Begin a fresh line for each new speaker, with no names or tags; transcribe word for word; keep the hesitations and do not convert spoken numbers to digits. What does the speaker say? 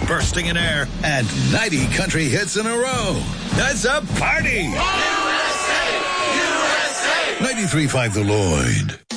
bursting in air, and ninety country hits in a row. That's a party! U S A! U S A! ninety-three point five The Lloyd.